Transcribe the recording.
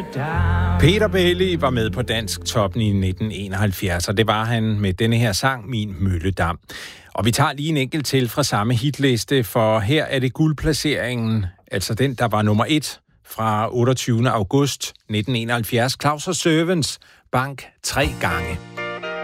Peter Belli var med på Dansk Toppen i 1971, og det var han med denne her sang, Min Mølledam. Og vi tager lige en enkelt til fra samme hitliste, for her er det guldplaceringen, altså den, der var nummer 1 fra 28. august 1971. Claus og Servants, Bank 3 gange.